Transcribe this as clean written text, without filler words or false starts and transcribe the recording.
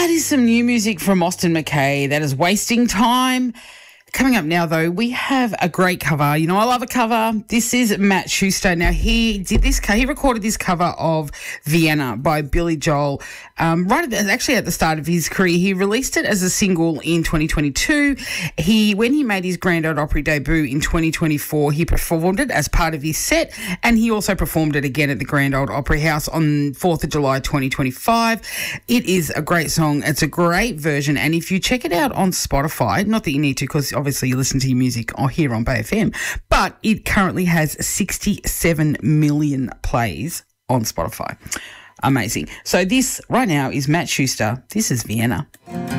That is some new music from Austin McKay. That is Wasting Time. Coming up now, though, we have a great cover. You know, I love a cover. This is Matt Schuster. Now, he recorded this cover of Vienna by Billy Joel actually at the start of his career. He released it as a single in 2022. When he made his Grand Ole Opry debut in 2024, he performed it as part of his set, and he also performed it again at the Grand Ole Opry House on 4th of July 2025. It is a great song. It's a great version, and if you check it out on Spotify, not that you need to because obviously you listen to your music here on Bay FM, but it currently has 67 million plays on Spotify. Amazing. So this right now is Matt Schuster. This is Vienna.